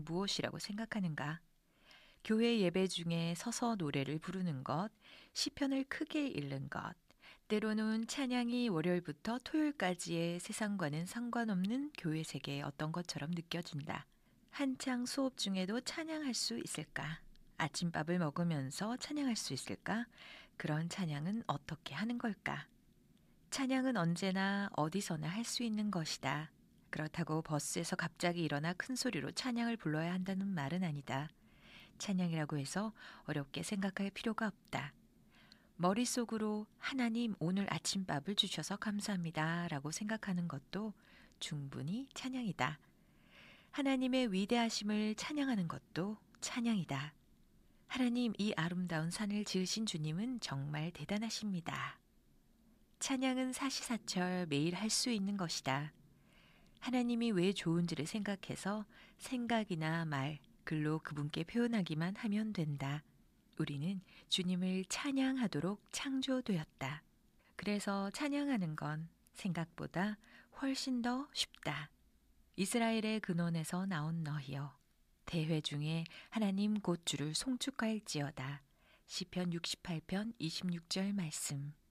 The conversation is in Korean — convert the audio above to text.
찬양은 무엇이라고 생각하는가? 교회 예배 중에 서서 노래를 부르는 것, 시편을 크게 읽는 것, 때로는 찬양이 월요일부터 토요일까지의 세상과는 상관없는 교회 세계의 어떤 것처럼 느껴진다. 한창 수업 중에도 찬양할 수 있을까? 아침밥을 먹으면서 찬양할 수 있을까? 그런 찬양은 어떻게 하는 걸까? 찬양은 언제나 어디서나 할 수 있는 것이다. 그렇다고 버스에서 갑자기 일어나 큰 소리로 찬양을 불러야 한다는 말은 아니다. 찬양이라고 해서 어렵게 생각할 필요가 없다. 머릿속으로 하나님 오늘 아침밥을 주셔서 감사합니다 라고 생각하는 것도 충분히 찬양이다. 하나님의 위대하심을 찬양하는 것도 찬양이다. 하나님 이 아름다운 산을 지으신 주님은 정말 대단하십니다. 찬양은 사시사철 매일 할 수 있는 것이다. 하나님이 왜 좋은지를 생각해서 생각이나 말, 글로 그분께 표현하기만 하면 된다. 우리는 주님을 찬양하도록 창조되었다. 그래서 찬양하는 건 생각보다 훨씬 더 쉽다. 이스라엘의 근원에서 나온 너희여. 대회 중에 하나님 곧 주를 송축할지어다. 시편 68편 26절 말씀.